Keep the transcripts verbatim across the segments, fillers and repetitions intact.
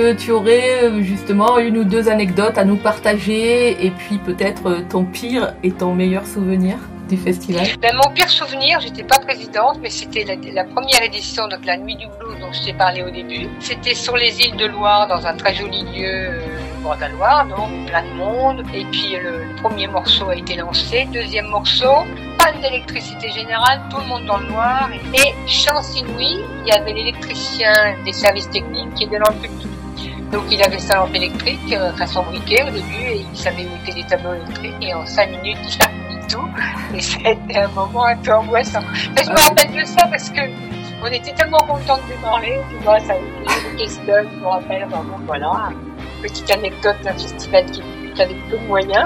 Tu aurais justement une ou deux anecdotes à nous partager et puis peut-être ton pire et ton meilleur souvenir du festival? Ben, mon pire souvenir, j'étais pas présidente, mais c'était la, la première édition, donc la Nuit du Blues dont je t'ai parlé au début. C'était sur les îles de Loire, dans un très joli lieu euh, au bord de la Loire, donc plein de monde. Et puis le, le premier morceau a été lancé, deuxième morceau, panne d'électricité générale, tout le monde dans le noir. Et, et chance inouïe, il y avait l'électricien des services techniques qui était dans le public. Donc il avait sa lampe électrique, euh, enfin son briquet au début, et il savait où étaient les tableaux électriques, et en cinq minutes il a mis tout, et c'était un moment un peu angoissant. Mais je me rappelle de ça parce que on était tellement contents de démarrer, tu vois, ça avait été des questions, je me rappelle, vraiment, voilà, petite anecdote d'un festival qui débute avec peu de moyens.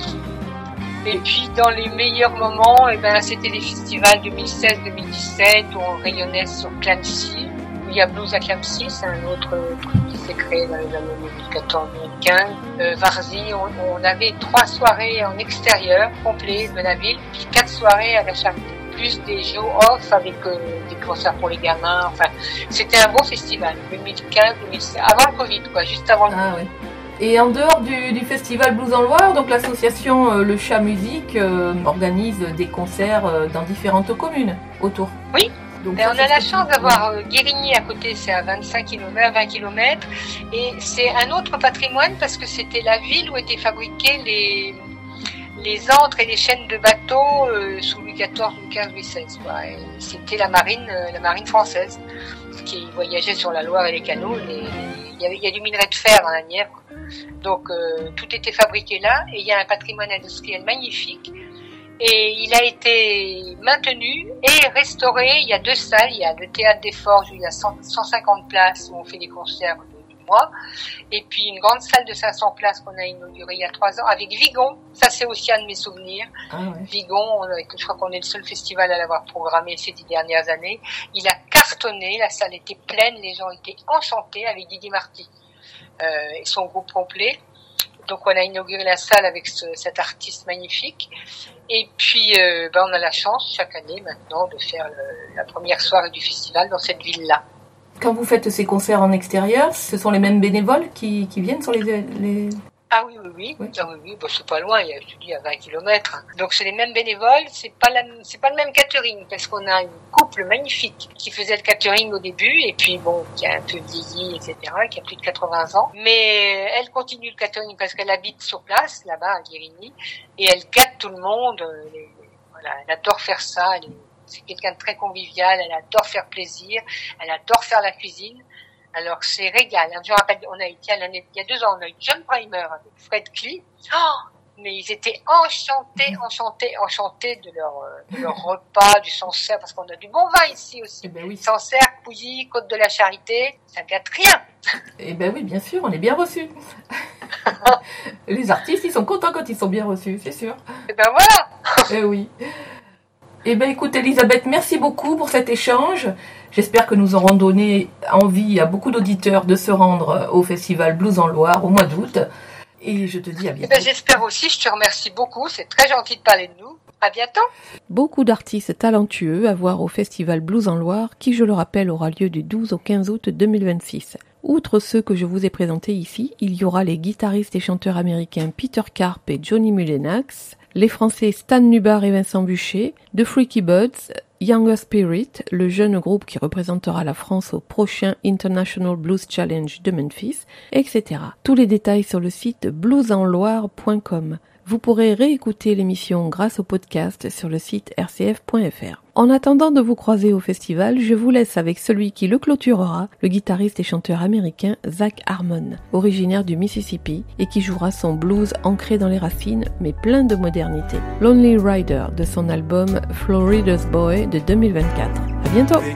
Et puis dans les meilleurs moments, eh ben, c'était les festivals deux mille seize deux mille dix-sept où on rayonnait sur Clamecy. Il y a Blues à Clamecy, c'est un autre truc qui s'est créé dans les années deux mille quatorze deux mille quinze. Euh, Varzy, on, on avait trois soirées en extérieur complet de la ville, puis quatre soirées à la Charité, plus des jours off avec euh, des concerts pour les gamins. Enfin, c'était un beau festival, deux mille quinze deux mille seize, avant le Covid, quoi, juste avant le ah, Covid. Ouais. Et en dehors du, du festival Blues en Loire, donc l'association euh, Le Chat Musique euh, organise des concerts euh, dans différentes communes autour. Oui. Donc, et ça, on a la chance d'avoir euh, Guérigny à côté, c'est à vingt-cinq kilomètres, vingt kilomètres, et c'est un autre patrimoine parce que c'était la ville où étaient fabriquées les, les antres et les chaînes de bateaux euh, sous Louis quatorze, Louis quinze, Louis seize. Quoi. Et c'était la marine, euh, la marine française qui voyageait sur la Loire et les canaux. Les, il y avait, il y a du minerai de fer dans la Nièvre, donc euh, tout était fabriqué là, et il y a un patrimoine industriel magnifique. Et il a été maintenu et restauré. Il y a deux salles. Il y a le Théâtre des Forges où il y a cent, cent cinquante places où on fait des concerts du mois. Et puis une grande salle de cinq cents places qu'on a inaugurée il y a trois ans avec Vigon. Ça, c'est aussi un de mes souvenirs. Ah ouais. Vigon, on a, je crois qu'on est le seul festival à l'avoir programmé ces dix dernières années. Il a cartonné. La salle était pleine. Les gens étaient enchantés avec Didier Marty euh, et son groupe complet. Donc on a inauguré la salle avec ce, cet artiste magnifique. Et puis euh, ben, on a la chance chaque année maintenant de faire le, la première soirée du festival dans cette ville-là. Quand vous faites ces concerts en extérieur, ce sont les mêmes bénévoles qui, qui viennent sur les... les... Ah oui, oui, oui. oui. Ah oui, oui. Bon, c'est pas loin, il y a, je te dis, à vingt kilomètres. Donc c'est les mêmes bénévoles, c'est pas la, c'est pas le même catering, parce qu'on a une couple magnifique qui faisait le catering au début, et puis bon, qui a un peu vieilli, et cetera, qui a plus de quatre-vingts ans. Mais elle continue le catering parce qu'elle habite sur place, là-bas, à Guérigny, et elle gâte tout le monde. Les, voilà, elle adore faire ça, elle est, c'est quelqu'un de très convivial, elle adore faire plaisir, elle adore faire la cuisine. Alors c'est régal. Je me rappelle, on a été à l'année, il y a deux ans, on a eu John Primer avec Fred Klee. Oh, mais ils étaient enchantés, enchantés, enchantés de leur, de leur repas, du Sancerre, parce qu'on a du bon vin ici aussi. Eh ben oui. Sancerre, Pouilly, Côte de la Charité, ça gâte rien. Eh ben oui, bien sûr, on est bien reçus. Les artistes, ils sont contents quand ils sont bien reçus, c'est sûr. Eh ben voilà. Eh oui. Eh bien, écoute, Elisabeth, merci beaucoup pour cet échange. J'espère que nous aurons donné envie à beaucoup d'auditeurs de se rendre au festival Blues en Loire au mois d'août. Et je te dis à bientôt. Eh bien, j'espère aussi, je te remercie beaucoup. C'est très gentil de parler de nous. À bientôt. Beaucoup d'artistes talentueux à voir au festival Blues en Loire, qui, je le rappelle, aura lieu du douze au quinze août deux mille vingt-six. Outre ceux que je vous ai présentés ici, il y aura les guitaristes et chanteurs américains Peter Karp et Johnny Mulenax, les Français Stan Nubar et Vincent Buchet, The Freaky Buds, Younger Spirit, le jeune groupe qui représentera la France au prochain International Blues Challenge de Memphis, et cetera. Tous les détails sur le site blues en loire point com. Vous pourrez réécouter l'émission grâce au podcast sur le site r c f point f r. En attendant de vous croiser au festival, je vous laisse avec celui qui le clôturera, le guitariste et chanteur américain Zach Harmon, originaire du Mississippi et qui jouera son blues ancré dans les racines mais plein de modernité. Lonely Rider de son album Florida's Boy de deux mille vingt-quatre. À bientôt!